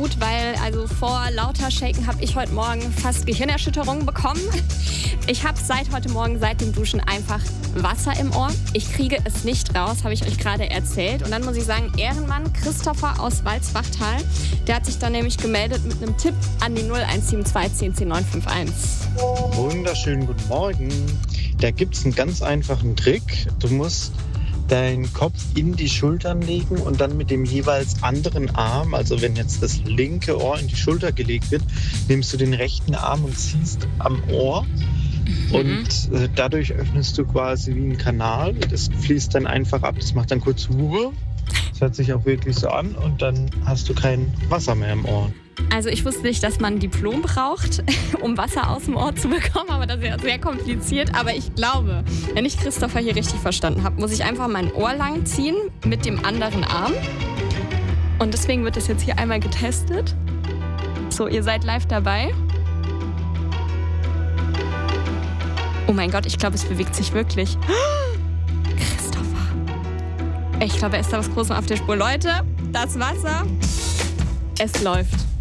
gut, weil also vor lauter Shaken habe ich heute Morgen fast Gehirnerschütterung bekommen. Ich habe seit heute Morgen, seit dem Duschen einfach Wasser im Ohr. Ich kriege es nicht raus, habe ich euch gerade erzählt. Und dann muss ich sagen, Ehrenmann Christopher aus Walzbachtal, der hat sich dann nämlich gemeldet mit einem Tipp an die 0172 10 10 951. Wunderschönen guten Morgen. Da gibt es einen ganz einfachen Trick. Du musst deinen Kopf in die Schultern legen und dann mit dem jeweils anderen Arm, also wenn jetzt das linke Ohr in die Schulter gelegt wird, nimmst du den rechten Arm und ziehst am Ohr. Und dadurch öffnest du quasi wie einen Kanal. Das fließt dann einfach ab. Das macht dann kurz Ruhe. Das hört sich auch wirklich so an. Und dann hast du kein Wasser mehr im Ohr. Also ich wusste nicht, dass man ein Diplom braucht, um Wasser aus dem Ohr zu bekommen, aber das ist ja sehr kompliziert. Aber ich glaube, wenn ich Christopher hier richtig verstanden habe, muss ich einfach mein Ohr lang ziehen mit dem anderen Arm. Und deswegen wird das jetzt hier einmal getestet. So, ihr seid live dabei. Oh mein Gott, ich glaube, es bewegt sich wirklich. Christopher. Ich glaube, er ist da was Großes auf der Spur. Leute, das Wasser, es läuft.